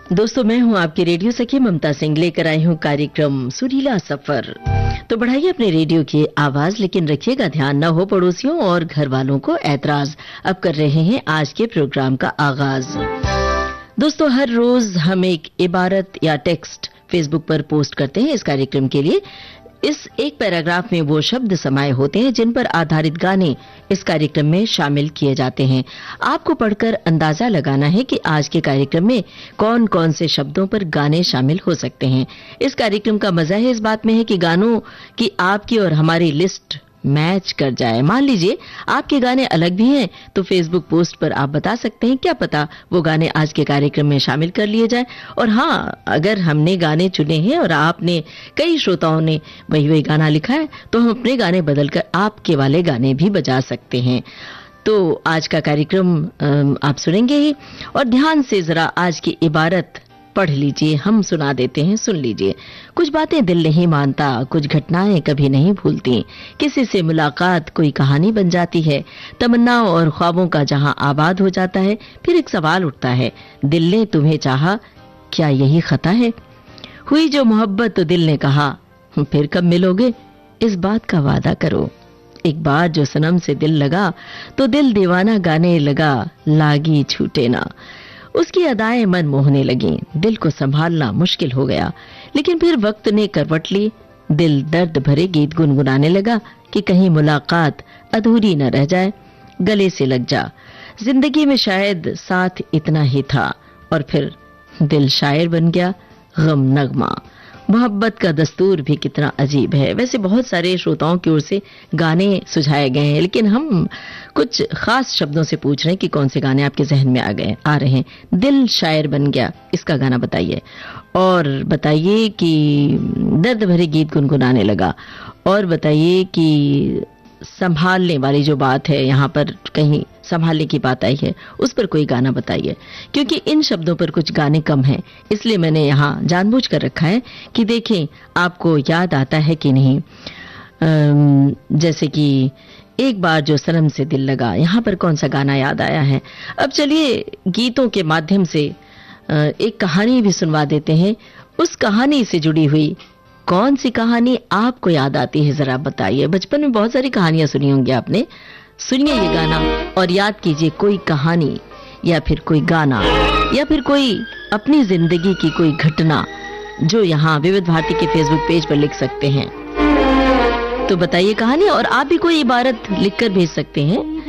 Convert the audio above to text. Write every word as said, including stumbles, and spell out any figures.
दोस्तों, मैं हूं आपकी रेडियो सखी ममता सिंह, लेकर आई हूं कार्यक्रम सुरीला सफर। तो बढ़ाइए अपने रेडियो की आवाज, लेकिन रखिएगा ध्यान, न हो पड़ोसियों और घर वालों को ऐतराज। अब कर रहे हैं आज के प्रोग्राम का आगाज। दोस्तों, हर रोज हम एक इबारत या टेक्स्ट फेसबुक पर पोस्ट करते हैं इस कार्यक्रम के लिए। इस एक पैराग्राफ में वो शब्द समाये होते हैं जिन पर आधारित गाने इस कार्यक्रम में शामिल किए जाते हैं। आपको पढ़कर अंदाजा लगाना है कि आज के कार्यक्रम में कौन कौन से शब्दों पर गाने शामिल हो सकते हैं। इस कार्यक्रम का मजा है इस बात में है कि गानों की आपकी और हमारी लिस्ट मैच कर जाए। मान लीजिए आपके गाने अलग भी हैं तो फेसबुक पोस्ट पर आप बता सकते हैं, क्या पता वो गाने आज के कार्यक्रम में शामिल कर लिए जाए। और हाँ, अगर हमने गाने चुने हैं और आपने कई श्रोताओं ने वही वही गाना लिखा है तो हम अपने गाने बदलकर आपके वाले गाने भी बजा सकते हैं। तो आज का कार्यक्रम आप सुनेंगे ही, और ध्यान से जरा आज की इबारत पढ़ लीजिए, हम सुना देते हैं, सुन लीजिए। कुछ बातें दिल नहीं मानता, कुछ घटनाएं कभी नहीं भूलती, किसी से मुलाकात कोई कहानी बन जाती है, तमन्नाओं और ख्वाबों का जहां आबाद हो जाता है। फिर एक सवाल उठता है, दिल ने तुम्हें चाहा, क्या यही खता है? हुई जो मोहब्बत तो दिल ने कहा, फिर कब मिलोगे, इस बात का वादा करो। एक बार जो सनम से दिल लगा तो दिल दीवाना गाने लगा, लागी छूटे ना। उसकी अदाएं मन मोहने लगी, दिल को संभालना मुश्किल हो गया। लेकिन फिर वक्त ने करवट ली, दिल दर्द भरे गीत गुनगुनाने लगा कि कहीं मुलाकात अधूरी न रह जाए, गले से लग जा। जिंदगी में शायद साथ इतना ही था, और फिर दिल शायर बन गया, गम नगमा। मोहब्बत का दस्तूर भी कितना अजीब है। वैसे बहुत सारे श्रोताओं की ओर से गाने सुझाए गए हैं, लेकिन हम कुछ खास शब्दों से पूछ रहे हैं कि कौन से गाने आपके जहन में आ गए आ रहे हैं। दिल शायर बन गया, इसका गाना बताइए। और बताइए कि दर्द भरे गीत गुनगुनाने लगा। और बताइए कि संभालने वाली जो बात है, यहाँ पर कहीं संभालने की बात आई है, उस पर कोई गाना बताइए। क्योंकि इन शब्दों पर कुछ गाने कम हैं, इसलिए मैंने यहाँ जानबूझ कर रखा है कि देखें आपको याद आता है कि नहीं। जैसे कि एक बार जो सनम से दिल लगा, यहाँ पर कौन सा गाना याद आया है। अब चलिए गीतों के माध्यम से एक कहानी भी सुनवा देते हैं। उस कहानी से जुड़ी हुई कौन सी कहानी आपको याद आती है, जरा बताइए। बचपन में बहुत सारी कहानियां सुनी होंगी आपने। सुनिए ये गाना और याद कीजिए कोई कहानी या फिर कोई गाना या फिर कोई अपनी जिंदगी की कोई घटना जो यहाँ विविध भारती के फेसबुक पेज पर लिख सकते हैं। तो बताइए कहानी, और आप भी कोई इबारत लिखकर भेज सकते हैं